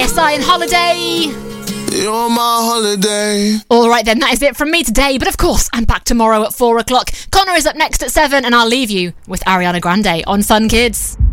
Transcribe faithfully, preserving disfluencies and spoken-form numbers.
A S I and Holiday. You're my holiday. All right then, that is it from me today. But of course, I'm back tomorrow at four o'clock. Connor is up next at seven, and I'll leave you with Ariana Grande on Sun Kids.